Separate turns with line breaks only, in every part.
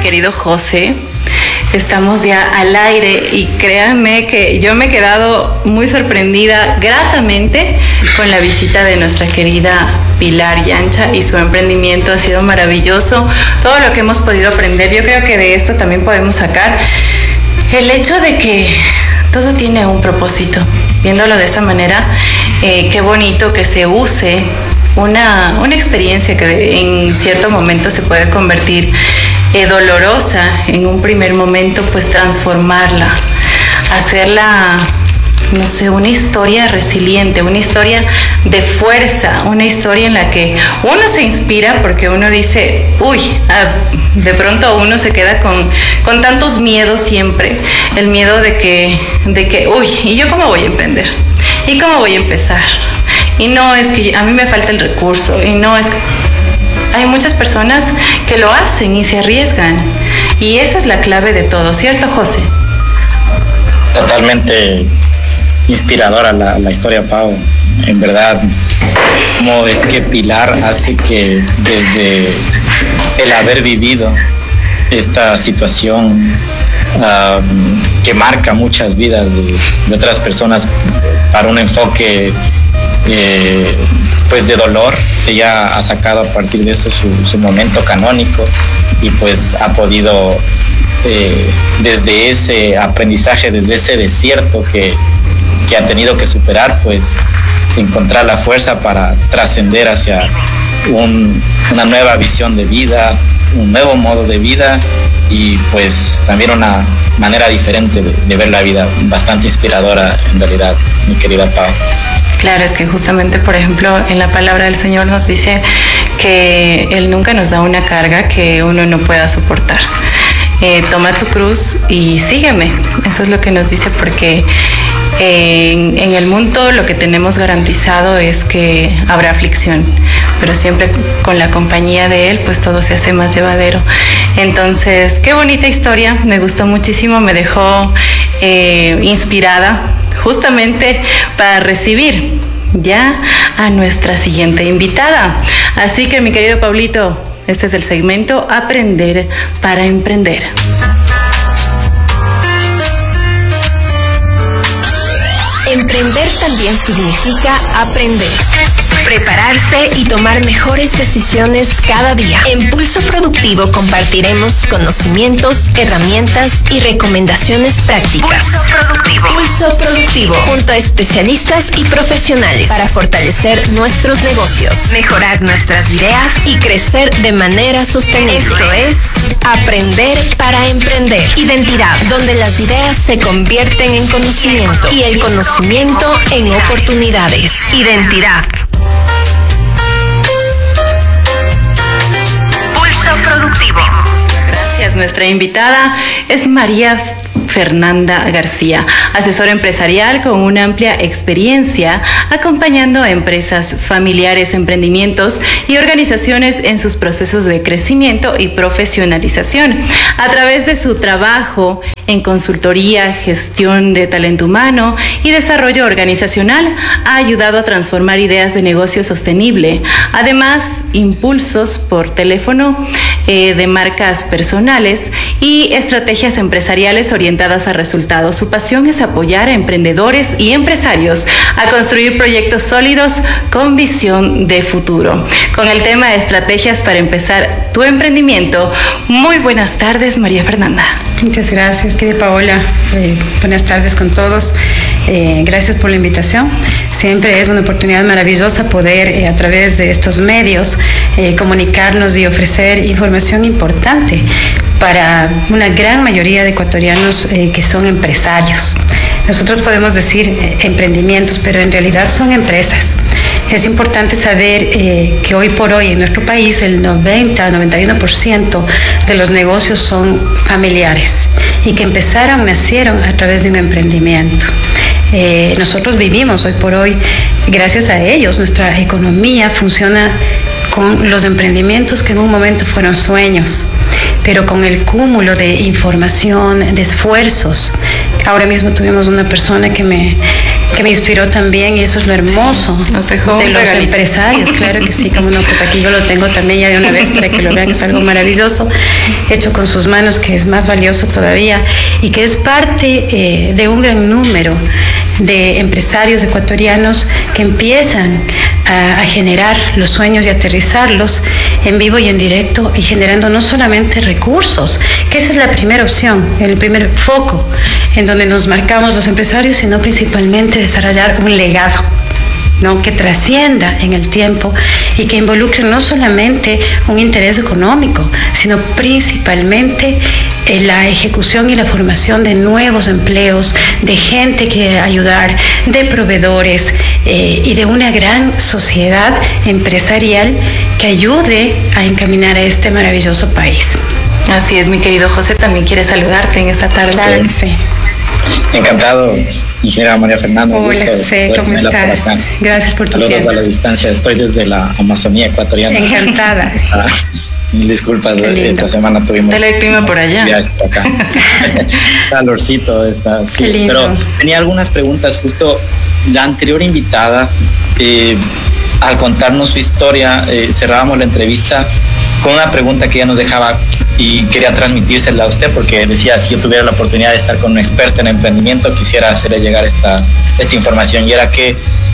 querido José. Estamos ya al aire y créanme que yo me he quedado muy sorprendida gratamente con la visita de nuestra querida Pilar Yancha y su emprendimiento. Ha sido maravilloso todo lo que hemos podido aprender. Yo creo que de esto también podemos sacar el hecho de que todo tiene un propósito. Viéndolo de esa manera, qué bonito que se use una experiencia que en cierto momento se puede convertir dolorosa en un primer momento, pues transformarla, hacerla, no sé, una historia resiliente, una historia de fuerza, una historia en la que uno se inspira porque uno dice, uy, de pronto uno se queda con tantos miedos siempre, el miedo de que, uy, ¿y yo cómo voy a emprender? ¿Y cómo voy a empezar? Y no es que a mí me falta el recurso, y no es que... Hay muchas personas que lo hacen y se arriesgan, y esa es la clave de todo, ¿cierto, José?
Totalmente inspiradora la historia, Pau. En verdad, cómo es que Pilar hace que desde el haber vivido esta situación que marca muchas vidas de otras personas para un enfoque pues de dolor, ella ha sacado a partir de eso su momento canónico y pues ha podido desde ese aprendizaje, desde ese desierto que ha tenido que superar, pues encontrar la fuerza para trascender hacia una nueva visión de vida, un nuevo modo de vida y pues también una manera diferente de ver la vida, bastante inspiradora en realidad, mi querida Pau.
Claro, es que justamente, por ejemplo, en la palabra del Señor nos dice que Él nunca nos da una carga que uno no pueda soportar. Toma tu cruz y sígueme. Eso es lo que nos dice, porque en el mundo lo que tenemos garantizado es que habrá aflicción, pero siempre con la compañía de Él, pues todo se hace más llevadero. Entonces, qué bonita historia, me gustó muchísimo, me dejó inspirada justamente para recibir ya a nuestra siguiente invitada. Así que, mi querido Pablito, este es el segmento Aprender para Emprender.
Emprender también significa aprender, prepararse y tomar mejores decisiones cada día. En Pulso Productivo compartiremos conocimientos, herramientas y recomendaciones prácticas. Pulso Productivo, junto a especialistas y profesionales para fortalecer nuestros negocios, mejorar nuestras ideas y crecer de manera sostenible. Esto es Aprender para Emprender. Identidad, donde las ideas se convierten en conocimiento y el conocimiento en oportunidades. Identidad. Pulso Productivo.
Gracias. Nuestra invitada es María Fernanda García, asesora empresarial con una amplia experiencia acompañando a empresas familiares, emprendimientos y organizaciones en sus procesos de crecimiento y profesionalización. A través de su trabajo en consultoría, gestión de talento humano y desarrollo organizacional, ha ayudado a transformar ideas de negocio sostenible. Además, impulsos por teléfono de marcas personales y estrategias empresariales orientadas a resultados. Su pasión es apoyar a emprendedores y empresarios a construir proyectos sólidos con visión de futuro. Con el tema de estrategias para empezar tu emprendimiento. Muy buenas tardes, María Fernanda.
Muchas gracias, querida Paola. Buenas tardes con todos. Gracias por la invitación. Siempre es una oportunidad maravillosa poder, a través de estos medios, comunicarnos y ofrecer información importante para una gran mayoría de ecuatorianos que son empresarios. Nosotros podemos decir emprendimientos, pero en realidad son empresas. Es importante saber que hoy por hoy en nuestro país el 90-91% de los negocios son familiares y que nacieron a través de un emprendimiento. Nosotros vivimos hoy por hoy, gracias a ellos, nuestra economía funciona con los emprendimientos que en un momento fueron sueños. pero con el cúmulo de información, de esfuerzos. Ahora mismo tuvimos una persona que me inspiró también, y eso es lo hermoso
nos dejó
de los empresarios. Claro que sí, como no, pues aquí yo lo tengo también ya de una vez para que lo vean. Es algo maravilloso, hecho con sus manos, que es más valioso todavía, y que es parte de un gran número de empresarios ecuatorianos que empiezan a generar los sueños y aterrizarlos en vivo y en directo, y generando no solamente recursos, que esa es la primera opción, el primer foco en donde nos marcamos los empresarios, sino principalmente desarrollar un legado, ¿no?, que trascienda en el tiempo y que involucre no solamente un interés económico, sino principalmente la ejecución y la formación de nuevos empleos, de gente que ayudar, de proveedores y de una gran sociedad empresarial que ayude a encaminar a este maravilloso país.
Así es, mi querido José, también quiere saludarte en esta tarde.
Claro que sí.
Encantado, ingeniera María Fernanda.
Hola, José, ¿cómo estás? Gracias por tu tiempo.
Saludos a la distancia, estoy desde la Amazonía ecuatoriana.
Encantada.
Mil disculpas, esta semana tuvimos...
Del clima por allá.
Por acá. Calorcito está, sí.
Qué lindo.
Pero tenía algunas preguntas, justo la anterior invitada, al contarnos su historia, cerrábamos la entrevista con una pregunta que ella nos dejaba y quería transmitírsela a usted, porque decía, si yo tuviera la oportunidad de estar con una experta en emprendimiento, quisiera hacerle llegar esta información, y era que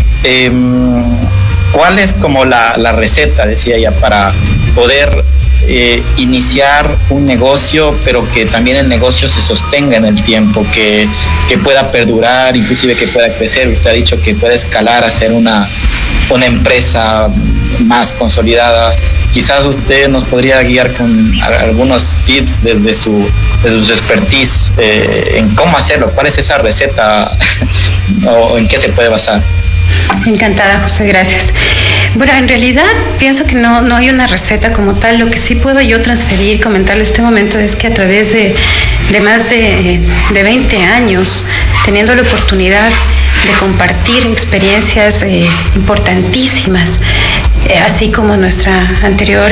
¿cuál es como la receta, decía ella, para poder iniciar un negocio, pero que también el negocio se sostenga en el tiempo, que pueda perdurar, inclusive que pueda crecer? Usted ha dicho que puede escalar a ser una empresa más consolidada. Quizás usted nos podría guiar con algunos tips desde su expertise en cómo hacerlo. ¿Cuál es esa receta o en qué se puede basar?
Encantada, José, gracias. Bueno, en realidad pienso que no hay una receta como tal. Lo que sí puedo yo transferir, comentarle este momento, es que a través de más de 20 años, teniendo la oportunidad de compartir experiencias importantísimas, así como nuestra anterior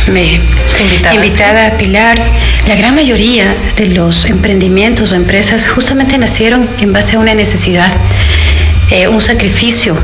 invitada Pilar, la gran mayoría de los emprendimientos o empresas justamente nacieron en base a una necesidad, un sacrificio,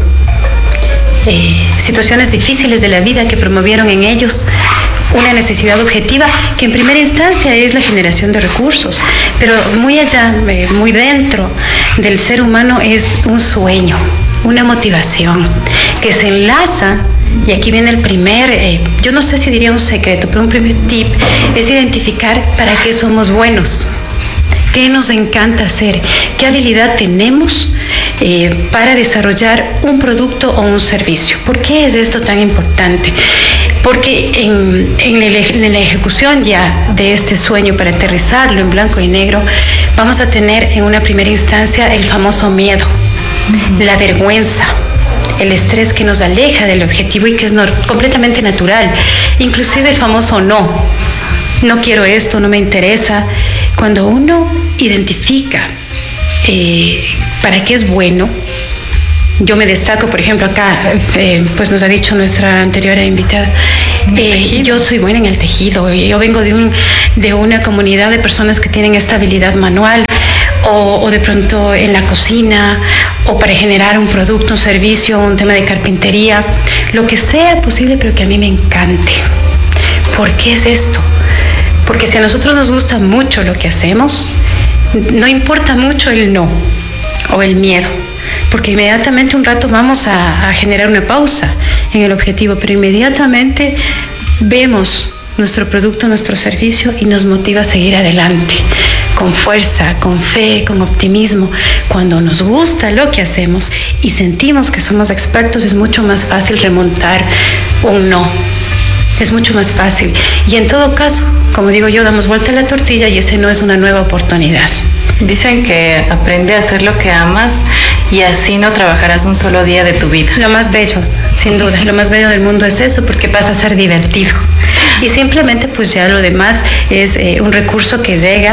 situaciones difíciles de la vida que promovieron en ellos una necesidad objetiva, que en primera instancia es la generación de recursos, pero muy allá, muy dentro del ser humano, es un sueño, una motivación que se enlaza. Y aquí viene el primer, yo no sé si diría un secreto, pero un primer tip es identificar para qué somos buenos, qué nos encanta hacer, qué habilidad tenemos para desarrollar un producto o un servicio. ¿Por qué es esto tan importante? Porque en la ejecución ya de este sueño, para aterrizarlo en blanco y negro, vamos a tener en una primera instancia el famoso miedo, la vergüenza, el estrés que nos aleja del objetivo y que es completamente natural, inclusive el famoso no quiero esto, no me interesa. Cuando uno identifica para qué es bueno, yo me destaco, por ejemplo, acá, pues nos ha dicho nuestra anterior invitada, yo soy buena en el tejido, yo vengo de una comunidad de personas que tienen esta habilidad manual, o de pronto en la cocina, o para generar un producto, un servicio, un tema de carpintería, lo que sea posible, pero que a mí me encante. ¿Por qué es esto? Porque si a nosotros nos gusta mucho lo que hacemos, no importa mucho el no o el miedo, porque inmediatamente un rato vamos a generar una pausa en el objetivo, pero inmediatamente vemos nuestro producto, nuestro servicio, y nos motiva a seguir adelante, con fuerza, con fe, con optimismo. Cuando nos gusta lo que hacemos y sentimos que somos expertos, es mucho más fácil remontar un no. Es mucho más fácil. Y en todo caso, como digo yo, damos vuelta a la tortilla y ese no es una nueva oportunidad.
Dicen que aprende a hacer lo que amas y así no trabajarás un solo día de tu vida.
Lo más bello, sin duda, lo más bello del mundo es eso, porque pasa a ser divertido. Y simplemente pues ya lo demás es un recurso que llega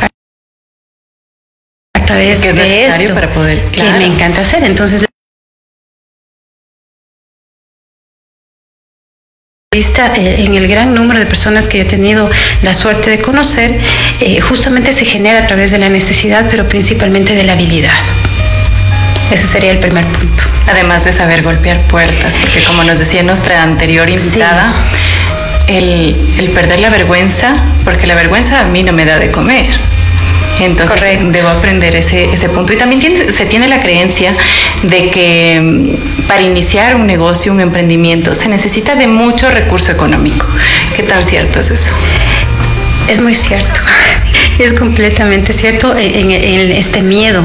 a través de esto,
para poder,
que me encanta hacer. Entonces, vista en el gran número de personas que yo he tenido la suerte de conocer, justamente se genera a través de la necesidad, pero principalmente de la habilidad. Ese sería el primer punto.
Además de saber golpear puertas, porque como nos decía nuestra anterior invitada, sí, el perder la vergüenza, porque la vergüenza a mí no me da de comer. Entonces correcto, debo aprender ese punto. Y también se tiene la creencia de que para iniciar un negocio, un emprendimiento, se necesita de mucho recurso económico. ¿Qué tan cierto es eso?
Es muy cierto, es completamente cierto. En este miedo,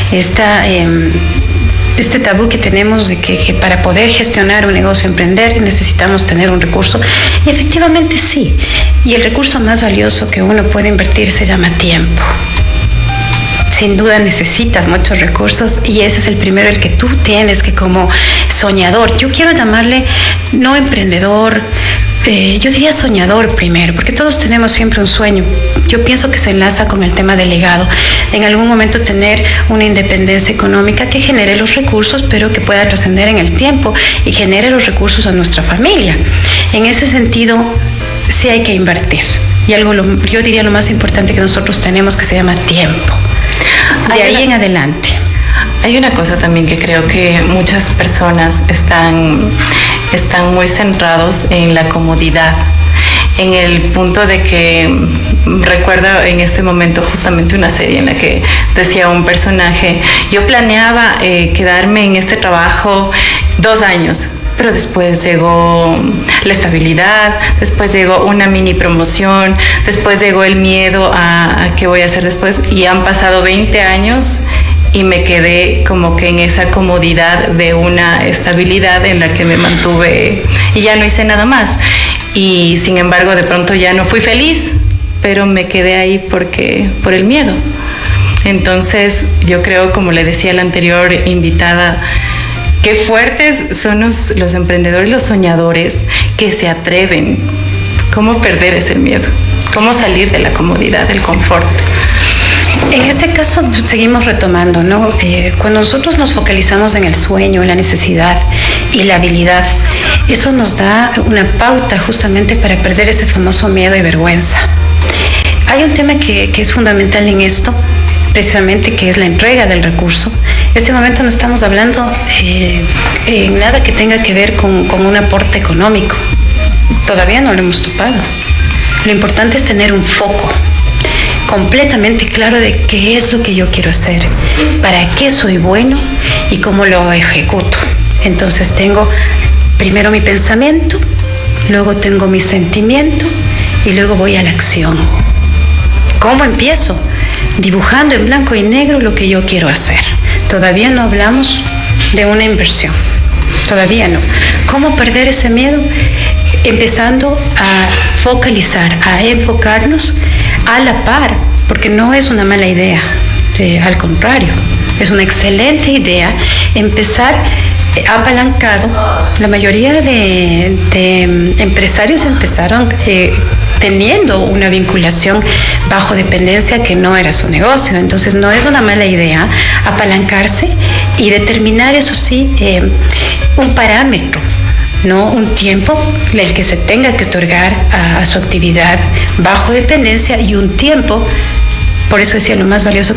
este tabú que tenemos de que para poder gestionar un negocio, emprender, necesitamos tener un recurso. Y efectivamente sí. Y el recurso más valioso que uno puede invertir se llama tiempo. Sin duda necesitas muchos recursos y ese es el primero, el que tú tienes que como soñador, yo quiero llamarle no emprendedor, yo diría soñador primero, porque todos tenemos siempre un sueño. Yo pienso que se enlaza con el tema del legado. En algún momento tener una independencia económica que genere los recursos, pero que pueda trascender en el tiempo y genere los recursos a nuestra familia. En ese sentido, sí hay que invertir. Y yo diría lo más importante que nosotros tenemos, que se llama tiempo. De ahí en adelante.
Hay una cosa también que creo que muchas personas están muy centrados en la comodidad, en el punto de que recuerdo en este momento justamente una serie en la que decía un personaje, yo planeaba quedarme en este trabajo 2 años, pero después llegó la estabilidad, después llegó una mini promoción, después llegó el miedo a qué voy a hacer después, y han pasado 20 años y me quedé como que en esa comodidad de una estabilidad en la que me mantuve y ya no hice nada más. Y sin embargo, de pronto ya no fui feliz, pero me quedé ahí por el miedo. Entonces, yo creo, como le decía la anterior invitada, qué fuertes son los emprendedores, los soñadores que se atreven. ¿Cómo perder ese miedo? ¿Cómo salir de la comodidad, del confort?
En ese caso seguimos retomando, ¿no? Cuando nosotros nos focalizamos en el sueño, en la necesidad y la habilidad, eso nos da una pauta justamente para perder ese famoso miedo y vergüenza. Hay un tema que es fundamental en esto, precisamente, que es la entrega del recurso. En este momento no estamos hablando en nada que tenga que ver con un aporte económico. Todavía no lo hemos topado. Lo importante es tener un foco completamente claro de qué es lo que yo quiero hacer, para qué soy bueno y cómo lo ejecuto. Entonces tengo primero mi pensamiento, luego tengo mi sentimiento y luego voy a la acción. ¿Cómo empiezo? Dibujando en blanco y negro lo que yo quiero hacer. Todavía no hablamos de una inversión, todavía no. ¿Cómo perder ese miedo? Empezando a focalizar, a enfocarnos a la par, porque no es una mala idea, al contrario, es una excelente idea empezar apalancado. La mayoría de empresarios empezaron teniendo una vinculación bajo dependencia que no era su negocio, entonces no es una mala idea apalancarse y determinar, eso sí, un parámetro, no un tiempo el que se tenga que otorgar a su actividad bajo dependencia, y un tiempo, por eso decía, lo más valioso